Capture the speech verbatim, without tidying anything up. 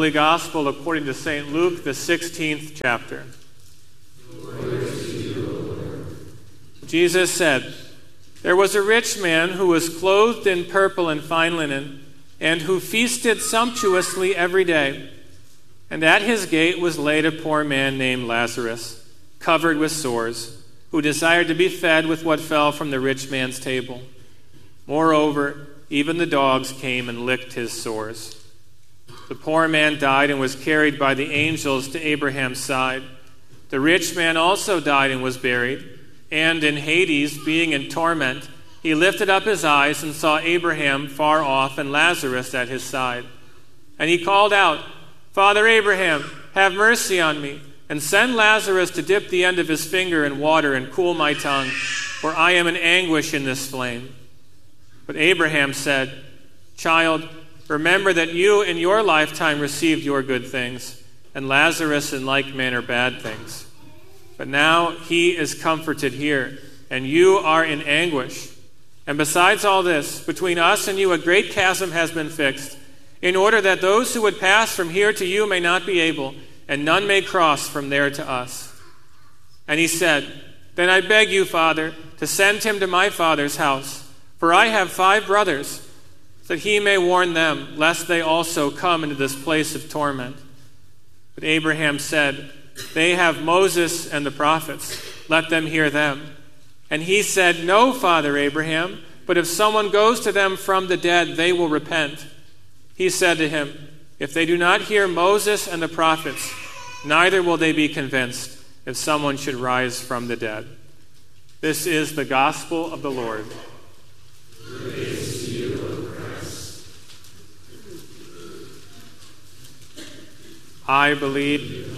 Holy Gospel according to Saint Luke, the sixteenth chapter. Jesus said, "There was a rich man who was clothed in purple and fine linen, and who feasted sumptuously every day. And at his gate was laid a poor man named Lazarus, covered with sores, who desired to be fed with what fell from the rich man's table. Moreover, even the dogs came and licked his sores. The poor man died and was carried by the angels to Abraham's side. The rich man also died and was buried, and in Hades, being in torment, he lifted up his eyes and saw Abraham far off and Lazarus at his side. And he called out, 'Father Abraham, have mercy on me, and send Lazarus to dip the end of his finger in water and cool my tongue, for I am in anguish in this flame.' But Abraham said, 'Child, remember that you in your lifetime received your good things, and Lazarus in like manner bad things. But now he is comforted here, and you are in anguish. And besides all this, between us and you a great chasm has been fixed, in order that those who would pass from here to you may not be able, and none may cross from there to us.' And he said, 'Then I beg you, Father, to send him to my father's house, for I have five brothers, that he may warn them, lest they also come into this place of torment.' But Abraham said, 'They have Moses and the prophets. Let them hear them.' And he said, 'No, Father Abraham, but if someone goes to them from the dead, they will repent.' He said to him, 'If they do not hear Moses and the prophets, neither will they be convinced if someone should rise from the dead.'" This is the gospel of the Lord. Praise to you, O Christ. I believe